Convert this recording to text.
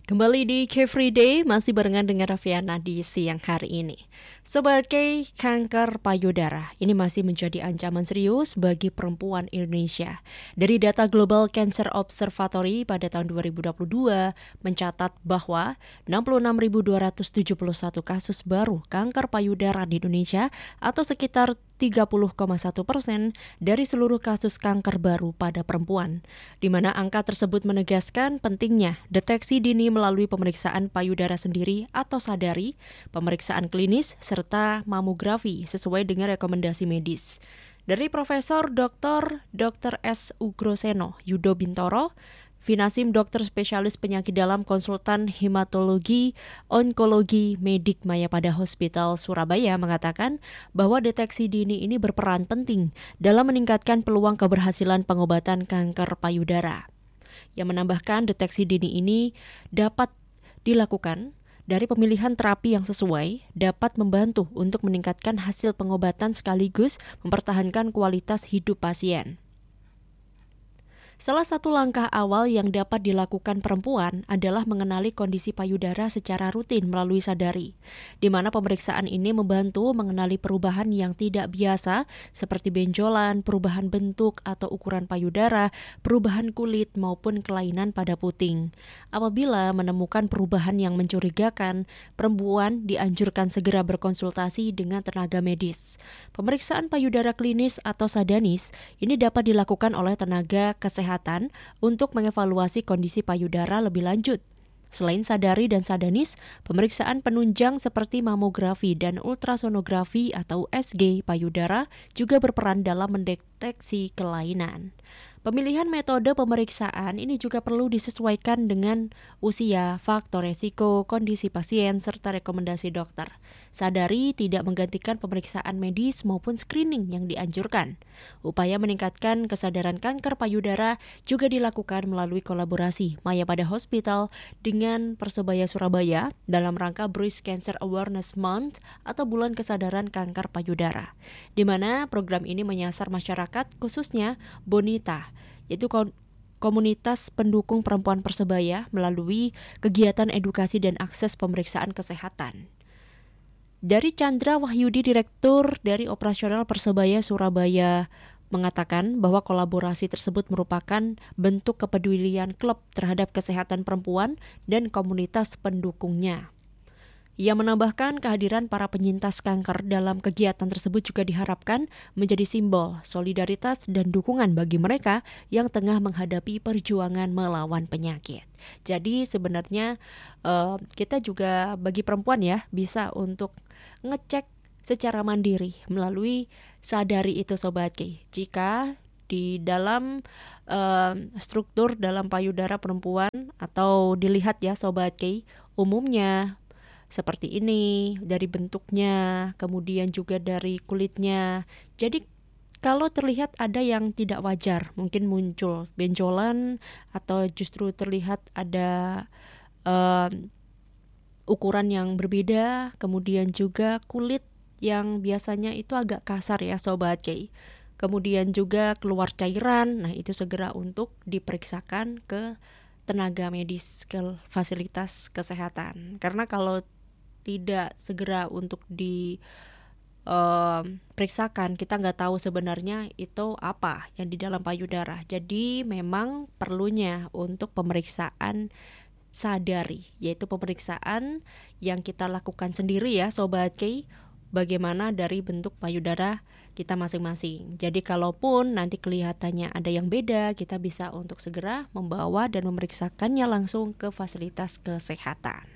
Kembali di K-Free Day, masih barengan dengan Raffiana di siang hari ini. Sobat K, kanker payudara ini masih menjadi ancaman serius bagi perempuan Indonesia. Dari data Global Cancer Observatory pada tahun 2022 mencatat bahwa 66.271 kasus baru kanker payudara di Indonesia atau sekitar 30,1% dari seluruh kasus kanker baru pada perempuan, di mana angka tersebut menegaskan pentingnya deteksi dini melalui pemeriksaan payudara sendiri atau sadari, pemeriksaan klinis, serta mamografi sesuai dengan rekomendasi medis. Dari Profesor Dr. S. Ugroseno Yudo Bintoro, Finasim dokter spesialis penyakit dalam konsultan hematologi onkologi Medik Mayapada Hospital Surabaya mengatakan bahwa deteksi dini ini berperan penting dalam meningkatkan peluang keberhasilan pengobatan kanker payudara. Yang menambahkan deteksi dini ini dapat dilakukan dari pemilihan terapi yang sesuai dapat membantu untuk meningkatkan hasil pengobatan sekaligus mempertahankan kualitas hidup pasien. Salah satu langkah awal yang dapat dilakukan perempuan adalah mengenali kondisi payudara secara rutin melalui sadari, di mana pemeriksaan ini membantu mengenali perubahan yang tidak biasa seperti benjolan, perubahan bentuk atau ukuran payudara, perubahan kulit maupun kelainan pada puting. Apabila menemukan perubahan yang mencurigakan, perempuan dianjurkan segera berkonsultasi dengan tenaga medis. Pemeriksaan payudara klinis atau sadanis ini dapat dilakukan oleh tenaga kesehatan untuk mengevaluasi kondisi payudara lebih lanjut. Selain sadari dan sadanis, pemeriksaan penunjang seperti mamografi dan ultrasonografi atau USG payudara juga berperan dalam mendeteksi kelainan. Pemilihan metode pemeriksaan ini juga perlu disesuaikan dengan usia, faktor resiko, kondisi pasien, serta rekomendasi dokter. Sadari tidak menggantikan pemeriksaan medis maupun screening yang dianjurkan. Upaya meningkatkan kesadaran kanker payudara juga dilakukan melalui kolaborasi Mayapada Hospital dengan Persebaya Surabaya dalam rangka Breast Cancer Awareness Month atau Bulan Kesadaran Kanker Payudara, di mana program ini menyasar masyarakat khususnya Bonita, yaitu komunitas pendukung perempuan Persebaya melalui kegiatan edukasi dan akses pemeriksaan kesehatan. Dari Chandra Wahyudi, Direktur dari Operasional Persebaya Surabaya, mengatakan bahwa kolaborasi tersebut merupakan bentuk kepedulian klub terhadap kesehatan perempuan dan komunitas pendukungnya. Ia menambahkan kehadiran para penyintas kanker dalam kegiatan tersebut juga diharapkan menjadi simbol solidaritas dan dukungan bagi mereka yang tengah menghadapi perjuangan melawan penyakit. Jadi sebenarnya kita juga bagi perempuan ya bisa untuk ngecek secara mandiri melalui sadari itu Sobat Ki. Jika di dalam struktur dalam payudara perempuan atau dilihat ya Sobat Ki, umumnya seperti ini dari bentuknya, kemudian juga dari kulitnya. Jadi kalau terlihat ada yang tidak wajar, mungkin muncul benjolan atau justru terlihat ada ukuran yang berbeda, kemudian juga kulit yang biasanya itu agak kasar ya Sobat K. Kemudian juga keluar cairan, nah itu segera untuk diperiksakan ke tenaga medis, ke fasilitas kesehatan. Karena kalau tidak segera untuk diperiksakan, kita nggak tahu sebenarnya itu apa yang di dalam payudara. Jadi memang perlunya untuk pemeriksaan sadari, yaitu pemeriksaan yang kita lakukan sendiri ya Sobat K, bagaimana dari bentuk payudara kita masing-masing. Jadi kalaupun nanti kelihatannya ada yang beda, kita bisa untuk segera membawa dan memeriksakannya langsung ke fasilitas kesehatan.